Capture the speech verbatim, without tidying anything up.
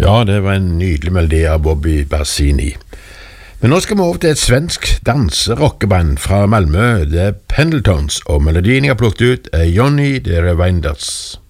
Ja, det var en nydelig melodi av Bobby Bassini. Men nå skal vi over til et svensk danserockeband fra Malmö, det er Pendletons, og melodien jeg har plukket ut er Johnny de Revenders.